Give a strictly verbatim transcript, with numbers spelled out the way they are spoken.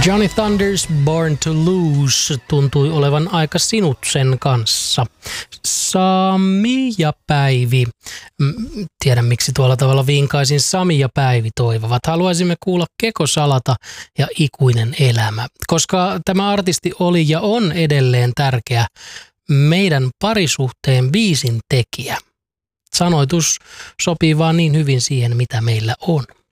Johnny Thunders Born to Lose tuntui olevan aika sinut sen kanssa. Sami ja Päivi. Tiedän miksi tuolla tavalla vinkaisin. Sami ja Päivi toivovat. Haluaisimme kuulla Keko Salata ja Ikuinen elämä, koska tämä artisti oli ja on edelleen tärkeä meidän parisuhteen biisin tekijä. Sanoitus sopii vaan niin hyvin siihen, mitä meillä on.